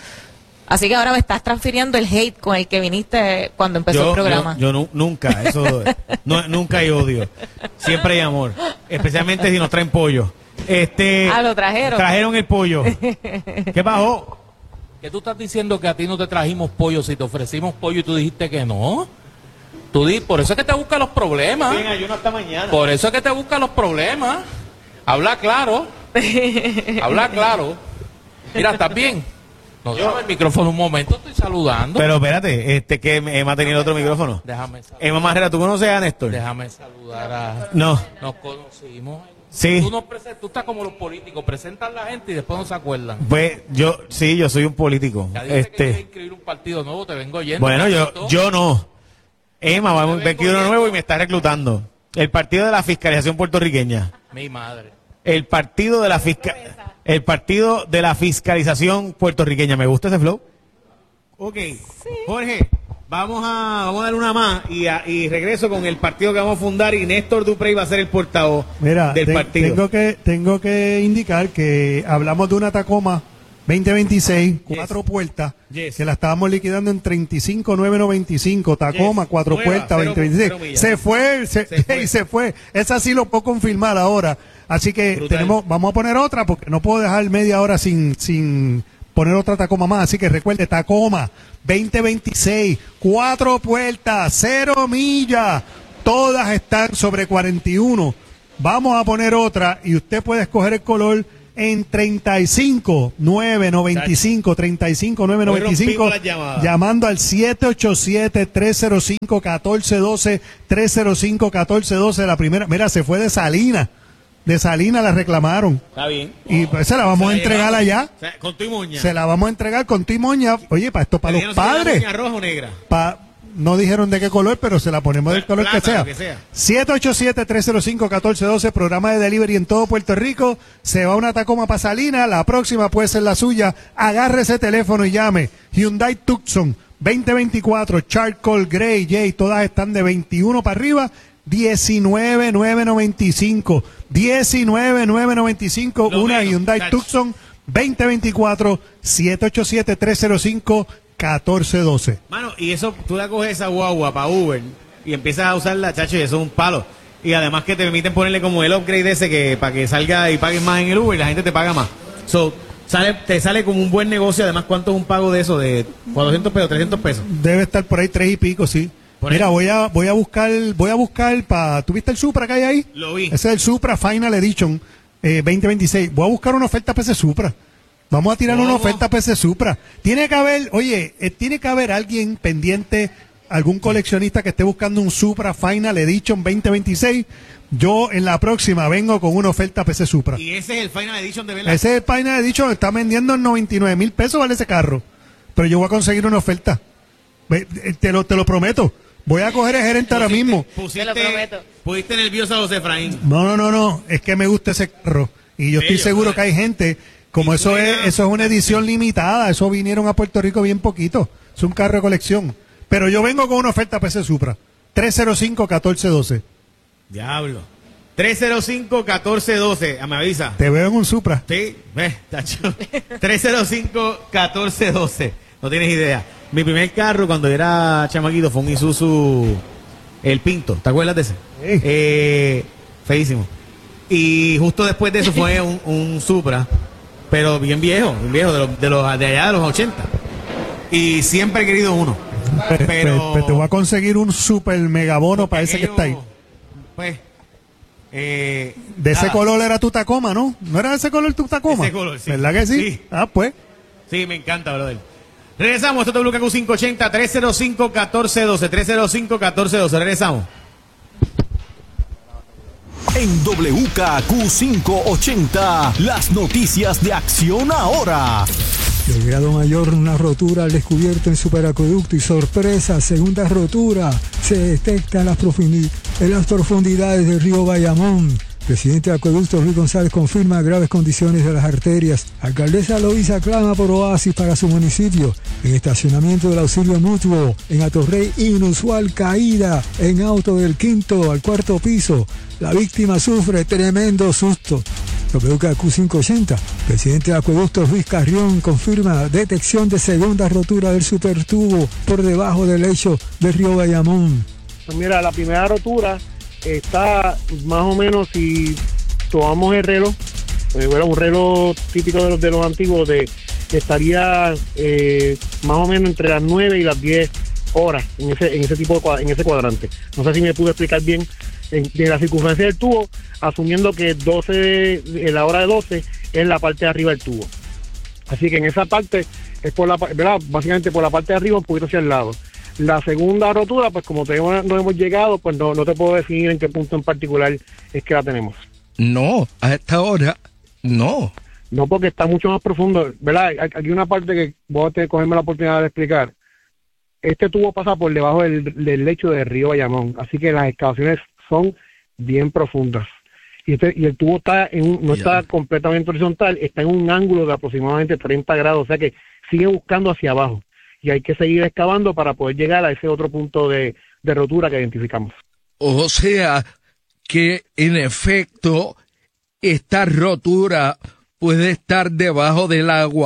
Así que ahora me estás transfiriendo el hate con el que viniste cuando empezó yo, el programa. Yo, yo no, nunca, eso, no, nunca hay odio. Siempre hay amor. Especialmente si nos traen pollo. Este, ah, lo trajeron. Trajeron el pollo. ¿Qué pasó? ¿Qué tú estás diciendo que a ti no te trajimos pollo si te ofrecimos pollo y tú dijiste que no? Tú di, por eso es que te buscan los problemas. Bien, ayuno hasta mañana. Por eso es que te buscan los problemas. Habla claro. Habla claro. Mira, ¿estás bien? No, déjame el micrófono un momento, estoy saludando. Pero espérate, este que Emma tenía el otro micrófono. Déjame saludar. Emma Marrera, ¿tú conoces a Néstor? Déjame saludar a... No. Nos conocimos. Sí. Tú, no presen... tú estás como los políticos, presentan a la gente y después no se acuerdan. Pues yo, sí, yo soy un político. Ya dijiste este... que quieres inscribir un partido nuevo, te vengo yendo. Bueno, yo, yo no. Emma va a un partido nuevo y me está reclutando. El partido de la fiscalización puertorriqueña. Mi madre. El partido de la fisca... el partido de la fiscalización puertorriqueña. ¿Me gusta ese flow? Ok. Sí. Jorge, vamos a, vamos a dar una más y, a, y regreso con el partido que vamos a fundar y Néstor Duprey va a ser el portavoz Mira, del te, partido. Tengo que, tengo que indicar que hablamos de una Tacoma veinte veintiséis, cuatro puertas, Yes. que la estábamos liquidando en treinta y cinco mil novecientos noventa y cinco, Tacoma, Yes. cuatro Nueva, puertas, cero, veinte veintiséis. cero millas. Se fue, se, Se fue. y se fue. Esa sí lo puedo confirmar ahora. Así que Brutal. tenemos, vamos a poner otra porque no puedo dejar media hora sin, sin poner otra Tacoma más. Así que recuerde, Tacoma, veinte veintiséis, cuatro puertas, cero millas. Todas están sobre cuarenta y uno. Vamos a poner otra y usted puede escoger el color en treinta y cinco mil novecientos noventa y cinco, treinta y cinco mil novecientos noventa y cinco, Hoy rompimos las llamadas. llamando al siete ocho siete, tres cero cinco, uno cuatro uno dos, tres cero cinco, uno cuatro uno dos. La primera, mira, se fue de Salinas. De Salinas la reclamaron. Está bien. Y pues se la vamos Se a la entregar llevamos. allá. O sea, con tu y moña. Se la vamos a entregar con tu y moña. Oye, para esto, para ¿Le los dijeron si era padres. moña roja o negra? Pa- no dijeron de qué color, pero se la ponemos del color Plata, que sea. lo que sea. siete ocho siete, tres cero cinco, uno cuatro uno dos, programa de delivery en todo Puerto Rico. Se va una Tacoma para Salinas, la próxima puede ser la suya. Agarre ese teléfono y llame. Hyundai Tucson veinte veinticuatro, Charcoal Grey, Jay, todas están de veintiuno para arriba. diecinueve mil novecientos noventa y cinco. diecinueve mil novecientos noventa y cinco. Lo Una menos, Hyundai chacho. Tucson veinte veinticuatro, siete ocho siete, tres cero cinco, uno cuatro uno dos. Mano, y eso, tú la coges esa guagua para Uber y empiezas a usarla, chacho, y eso es un palo. Y además que te permiten ponerle como el upgrade ese que para que salga y pagues más en el Uber y la gente te paga más. So, sale, te sale como un buen negocio. Además, ¿cuánto es un pago de eso? De cuatrocientos pesos, trescientos pesos. Debe estar por ahí tres y pico, sí. Por Mira, ahí. voy a voy a buscar voy a buscar para ¿tuviste el Supra que hay ahí? Lo vi. Ese es el Supra Final Edition eh, veinte veintiséis. Voy a buscar una oferta para ese Supra. Vamos a tirar ¿Cómo? una oferta para ese Supra. Tiene que haber, oye, eh, tiene que haber alguien pendiente, algún coleccionista que esté buscando un Supra Final Edition veinte veintiséis. Yo en la próxima vengo con una oferta para ese Supra. Y ese es el Final Edition de verdad. Ese Final Edition está vendiendo en noventa y nueve mil pesos vale ese carro. Pero yo voy a conseguir una oferta. Ve, eh, Te lo, te lo prometo. Voy a coger el gerente ahora mismo. Pusiste, Te lo prometo. pusiste nervioso a José Efraín. No, no, no, no. Es que me gusta ese carro. Y yo estoy Bello, seguro brother. que hay gente, como Y eso es, suena- eso es una edición limitada. Eso vinieron a Puerto Rico bien poquito. Es un carro de colección. Pero yo vengo con una oferta para ese Supra. tres cero cinco, uno cuatro uno dos. Diablo. tres cero cinco, uno cuatro uno dos. Ah, me avisa. Te veo en un Supra. Sí, ve, tacho. tres cero cinco, uno cuatro uno dos. No tienes idea. Mi primer carro cuando era chamaquito fue un Isuzu El Pinto. ¿Te acuerdas de ese? Sí. Eh, feísimo. Y justo después de eso fue un, un Supra, pero bien viejo, bien viejo, de, los, de, los, de allá de los ochenta. Y siempre he querido uno. Pues, Pero pues te voy a conseguir un super megabono para ese que aquello, está ahí. Pues, eh, De ese nada. color era tu Tacoma, ¿no? ¿No era de ese color tu Tacoma? Ese color, sí. ¿Verdad que sí? Sí. Ah, pues. Sí, me encanta, brother. Regresamos, esto es W K Q quinientos ochenta, tres cero cinco, uno cuatro uno dos, tres cero cinco, uno cuatro uno dos. Regresamos. En W K Q quinientos ochenta, las noticias de Acción Ahora. De grado mayor, una rotura al descubierto en superacueducto y sorpresa, segunda rotura se detecta en las, profundi- en las profundidades del río Bayamón. Presidente de Acueducto Luis González confirma graves condiciones de las arterias. Alcaldesa Loíza clama por oasis para su municipio. En estacionamiento del auxilio mutuo, en Atorrey, inusual caída en auto del quinto al cuarto piso. La víctima sufre tremendo susto. W K Q quinientos ochenta, presidente de Acueducto Luis Carrión confirma detección de segunda rotura del supertubo por debajo del lecho del río Bayamón. Pues mira, la primera rotura está más o menos, si tomamos el reloj, eh, bueno, un reloj típico de los, de los antiguos, de, estaría eh, más o menos entre las nueve y las diez horas en ese, en ese tipo de cua- en ese cuadrante. No sé si me pude explicar bien en, de la circunferencia del tubo, asumiendo que doce, en la hora de doce es la parte de arriba del tubo. Así que en esa parte es por la, pa- ¿verdad? Básicamente por la parte de arriba, un poquito hacia el lado. La segunda rotura, pues como tenemos, no hemos llegado, pues no, no te puedo definir en qué punto en particular es que la tenemos. No, a esta hora, no. No, porque está mucho más profundo, ¿verdad? Hay- Aquí hay una parte que voy a tener que cogerme la oportunidad de explicar. Este tubo pasa por debajo del, del lecho del río Bayamón, así que las excavaciones son bien profundas. Y, este, y el tubo está en un- no está completamente horizontal, está en un ángulo de aproximadamente treinta grados, o sea que sigue buscando hacia abajo. Y hay que seguir excavando para poder llegar a ese otro punto de, de rotura que identificamos. O sea, que en efecto, esta rotura puede estar debajo del agua.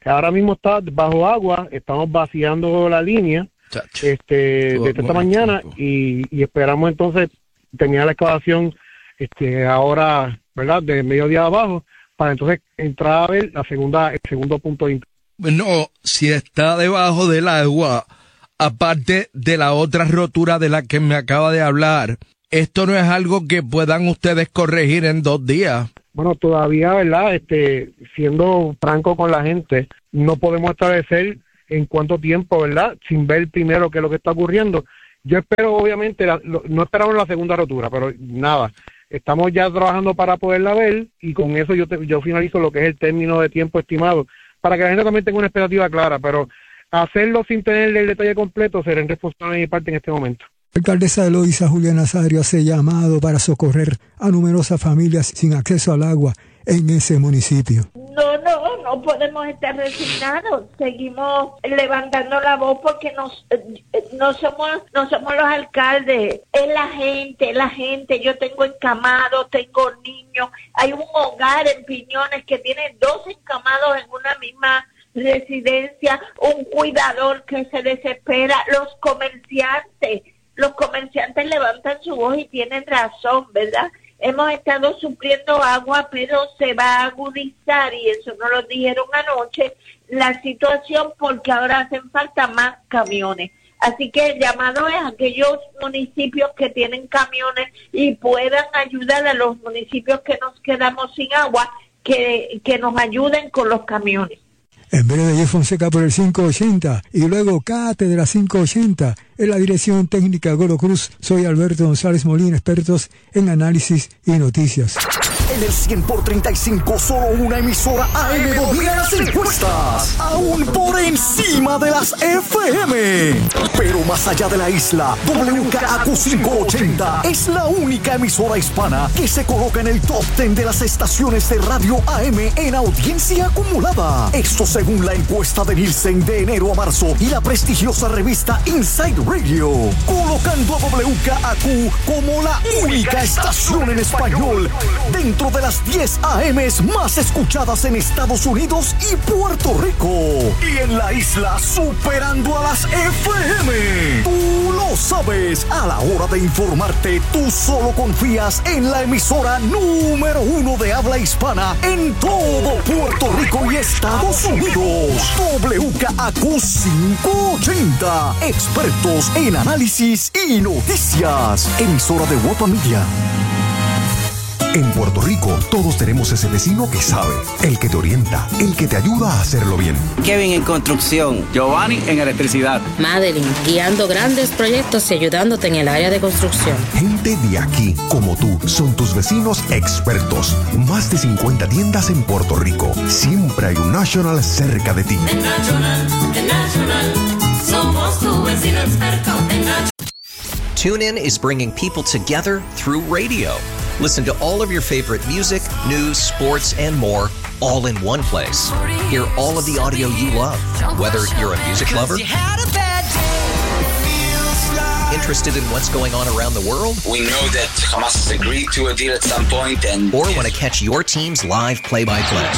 ahora mismo está bajo agua, estamos vaciando la línea Chacho. este desde esta mañana y, y esperamos entonces terminar la excavación este ahora, ¿verdad?, de mediodía abajo, para entonces entrar a ver la segunda, el segundo punto de... No, si está debajo del agua, aparte de la otra rotura de la que me acaba de hablar, esto no es algo que puedan ustedes corregir en dos días. Bueno, todavía, ¿verdad?, este, siendo franco con la gente, no podemos establecer en cuánto tiempo, ¿verdad?, sin ver primero qué es lo que está ocurriendo. Yo espero, obviamente, la, lo, no esperamos la segunda rotura, pero nada, estamos ya trabajando para poderla ver y con eso yo, te, yo finalizo lo que es el término de tiempo estimado, para que la gente también tenga una expectativa clara, pero hacerlo sin tener el detalle completo será irresponsable de mi parte en este momento. La alcaldesa de Loíza, Julia Nazario, hace llamado para socorrer a numerosas familias sin acceso al agua en ese municipio. No, no, no podemos estar resignados. Seguimos levantando la voz porque nos, no somos, no somos los alcaldes, es la gente, la gente. Yo tengo encamados, tengo niños. Hay un hogar en Piñones que tiene dos encamados en una misma residencia, un cuidador que se desespera, los comerciantes. Los comerciantes levantan su voz y tienen razón, ¿verdad? Hemos estado supliendo agua, pero se va a agudizar, y eso nos lo dijeron anoche, la situación, porque ahora hacen falta más camiones. Así que el llamado es a aquellos municipios que tienen camiones y puedan ayudar a los municipios que nos quedamos sin agua, que, que nos ayuden con los camiones. En breve, Jeff Fonseca por el quinientos ochenta y luego Cátedra quinientos ochenta. En la dirección técnica Goro Cruz, soy Alberto González Molina, expertos en análisis y noticias. En el cien por treinta y cinco, solo una emisora A M domina las encuestas, aún por encima de las F M. Pero más allá de la isla, W K A Q quinientos ochenta es la única emisora hispana que se coloca en el top diez de las estaciones de radio A M en audiencia acumulada. Esto según la encuesta de Nielsen de enero a marzo y la prestigiosa revista Inside Radio, colocando a W K A Q como la única estación en español dentro de las diez A Ms más escuchadas en Estados Unidos y Puerto Rico, y en la isla superando a las F M. Tú lo sabes, a la hora de informarte, tú solo confías en la emisora número uno de habla hispana en todo Puerto Rico y Estados Unidos. W K A Q quinientos ochenta, expertos en análisis y noticias. Emisora de Guapa Media. En Puerto Rico, todos tenemos ese vecino que sabe, el que te orienta, el que te ayuda a hacerlo bien. Kevin en construcción, Giovanni en electricidad, Madeline guiando grandes proyectos y ayudándote en el área de construcción. Gente de aquí, como tú, son tus vecinos expertos. Más de cincuenta tiendas en Puerto Rico. Siempre hay un National cerca de ti. The National, The National, somos tu vecino experto. TuneIn is bringing people together through radio. Listen to all of your favorite music, news, sports, and more, all in one place. Hear all of the audio you love, whether you're a music lover, interested in what's going on around the world, we know that Hamas has agreed to a deal at some point, and or want to catch your team's live play-by-play.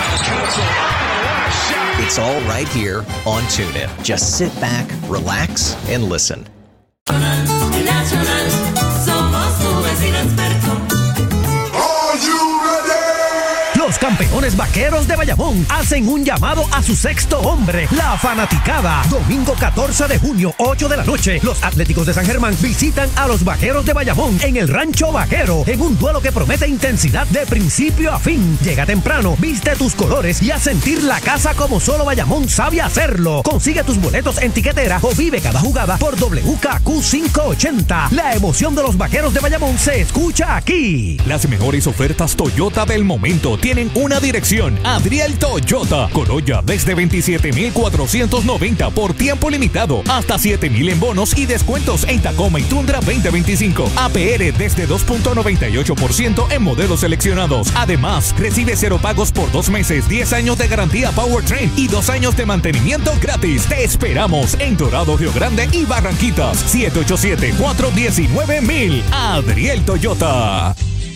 It's all right here on TuneIn. Just sit back, relax, and listen. Nacional, somos tu vecino experto. Are you ready? Los campeones vaqueros de Bayamón hacen un llamado a su sexto hombre, la fanaticada. Domingo catorce de junio, ocho de la noche, los Atléticos de San Germán visitan a los vaqueros de Bayamón en el Rancho Vaquero, en un duelo que promete intensidad de principio a fin. Llega temprano, viste tus colores y a sentir la casa como solo Bayamón sabe hacerlo. Consigue tus boletos en tiquetera o vive cada jugada por W K Q quinientos ochenta. La emoción de los vaqueros de Bayamón se escucha aquí. Las mejores ofertas Toyota del momento tienen una dirección: Adriel Toyota. Corolla desde veintisiete mil cuatrocientos noventa por tiempo limitado, hasta siete mil en bonos y descuentos en Tacoma y Tundra veinte veinticinco. A P R desde dos punto noventa y ocho por ciento en modelos seleccionados. Además, recibe cero pagos por dos meses, diez años de garantía Powertrain y dos años de mantenimiento gratis. Te esperamos en Dorado, Río Grande y Barranquitas. siete ocho siete, cuatro uno nueve, mil. Adriel Toyota.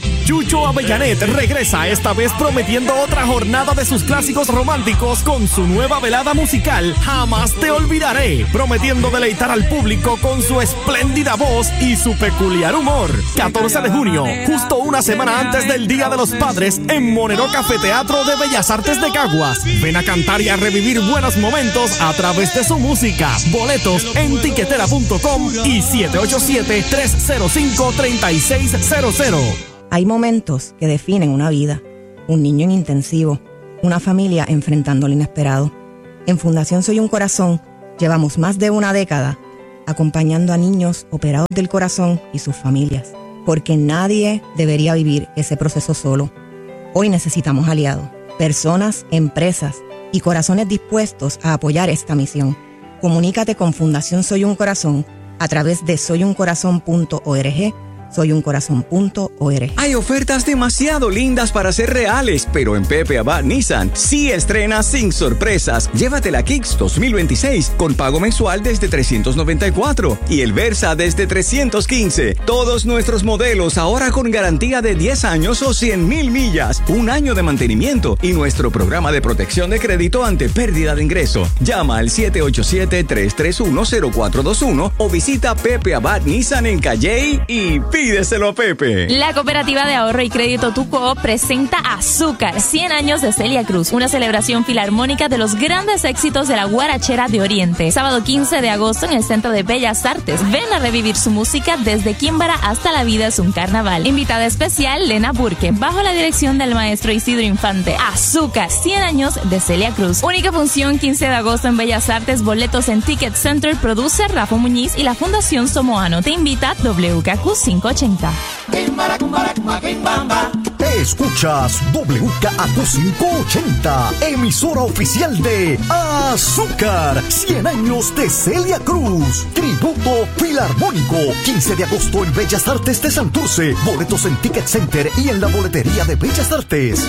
Chucho Avellanet regresa esta vez prometiendo otra jornada de sus clásicos románticos con su nueva velada musical Jamás Te Olvidaré, prometiendo deleitar al público con su espléndida voz y su peculiar humor. catorce de junio, justo una semana antes del Día de los Padres, en Monero Café Teatro de Bellas Artes de Caguas. Ven a cantar y a revivir buenos momentos a través de su música. Boletos en tiquetera punto com y siete ocho siete, tres cero cinco, tres seis cero cero. Hay momentos que definen una vida, un niño en intensivo, una familia enfrentando lo inesperado. En Fundación Soy un Corazón llevamos más de una década acompañando a niños operados del corazón y sus familias, porque nadie debería vivir ese proceso solo. Hoy necesitamos aliados, personas, empresas y corazones dispuestos a apoyar esta misión. Comunícate con Fundación Soy un Corazón a través de soy un corazón punto org. soy un corazón punto org. Hay ofertas demasiado lindas para ser reales, pero en Pepe Abad Nissan sí estrenas sin sorpresas. Llévate la Kicks dos mil veintiséis con pago mensual desde trescientos noventa y cuatro y el Versa desde trescientos quince. Todos nuestros modelos ahora con garantía de diez años o cien mil millas, un año de mantenimiento y nuestro programa de protección de crédito ante pérdida de ingreso. Llama al siete ocho siete, tres tres uno, cero cuatro dos uno o visita Pepe Abad Nissan en Calley y pídeselo a Pepe. La Cooperativa de Ahorro y Crédito Tuco presenta Azúcar, cien años de Celia Cruz, una celebración filarmónica de los grandes éxitos de la guarachera de Oriente. Sábado quince de agosto en el Centro de Bellas Artes. Ven a revivir su música desde Químbara hasta La Vida es un Carnaval. Invitada especial, Lena Burke, bajo la dirección del maestro Isidro Infante. Azúcar, cien años de Celia Cruz. Única función quince de agosto en Bellas Artes. Boletos en Ticket Center. Produce Rafa Muñiz y la Fundación Somoano. Te invita W K Q quinientos ochenta. Escuchas W K A Q quinientos ochenta, emisora oficial de Azúcar, cien años de Celia Cruz, tributo filarmónico, quince de agosto en Bellas Artes de Santurce, boletos en Ticket Center y en la boletería de Bellas Artes.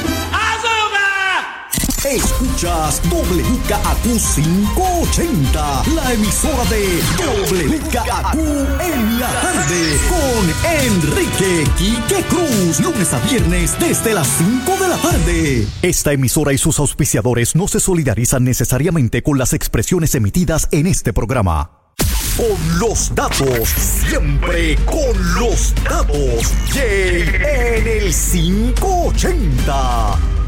Escuchas W K A Q quinientos ochenta, la emisora de W K A Q en la tarde, con Enrique Quique Cruz, lunes a viernes desde las cinco de la tarde. Esta emisora y sus auspiciadores no se solidarizan necesariamente con las expresiones emitidas en este programa. Con los datos, siempre con los datos, Jay en el quinientos ochenta.